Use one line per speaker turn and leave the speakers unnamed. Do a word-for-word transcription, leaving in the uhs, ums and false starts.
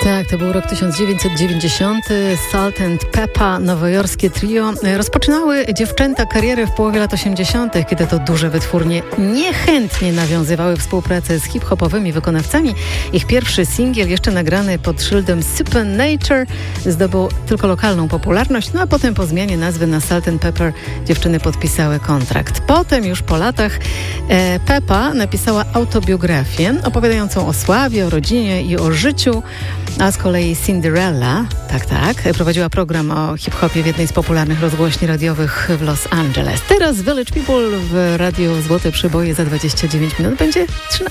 Tak, to był rok tysiąc dziewięćset dziewięćdziesiąty. Salt and Pepper, nowojorskie trio. Rozpoczynały dziewczęta karierę w połowie lat osiemdziesiątych, kiedy to duże wytwórnie niechętnie nawiązywały współpracę z hip-hopowymi wykonawcami. Ich pierwszy singiel, jeszcze nagrany pod szyldem Supernature, zdobył tylko lokalną popularność, no a potem po zmianie nazwy na Salt and Pepper dziewczyny podpisały kontrakt. Potem już po latach e, Peppa napisała autobiografię opowiadającą o sławie, o rodzinie i o życiu. A z kolei Cinderella, tak, tak, prowadziła program o hip-hopie w jednej z popularnych rozgłośni radiowych w Los Angeles. Teraz Village People w radiu Złote Przyboje za dwadzieścia dziewięć minut będzie trzynaście.